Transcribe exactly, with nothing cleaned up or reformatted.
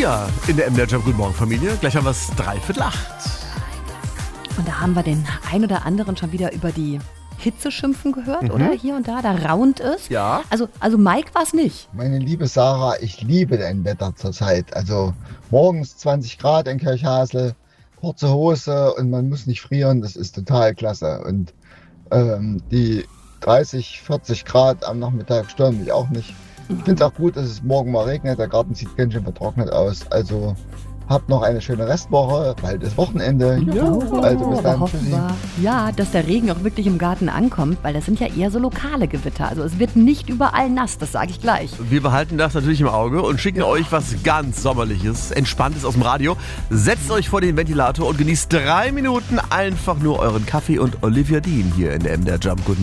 Ja, in der M D R Jump Guten Morgen Familie. Gleich haben wir es dreiviertel acht. Und da haben wir den ein oder anderen schon wieder über die Hitze schimpfen gehört, Mhm. oder? Hier und da, da raunt es. Ja. Also, also Mike war es nicht. Meine liebe Sarah, ich liebe dein Wetter zurzeit. Also morgens zwanzig Grad in Kirchhasel, kurze Hose und man muss nicht frieren, das ist total klasse. Und ähm, die dreißig, vierzig Grad am Nachmittag stören mich auch nicht. Ich finde es auch gut, dass es morgen mal regnet, der Garten sieht ganz schön vertrocknet aus. Also habt noch eine schöne Restwoche, bald ist Wochenende. Ja, Also bis aber dann, hoffen tschüssi. wir, ja, dass der Regen auch wirklich im Garten ankommt, weil das sind ja eher so lokale Gewitter. Also es wird nicht überall nass, das sage ich gleich. Wir behalten das natürlich im Auge und schicken euch was ganz Sommerliches, Entspanntes aus dem Radio. Setzt euch vor den Ventilator und genießt drei Minuten einfach nur euren Kaffee und Olivia Dean hier in der M D R Jump Guten Morgen.